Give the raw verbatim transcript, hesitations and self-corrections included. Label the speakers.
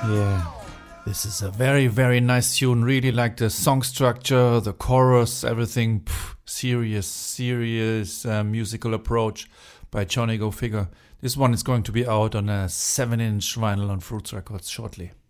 Speaker 1: Yeah, this is a very, very nice tune. Really like the song structure, the chorus, everything. Pff, serious, serious uh, musical approach by Johnny Go Figure. This one is going to be out on a seven inch vinyl on Fruits Records shortly.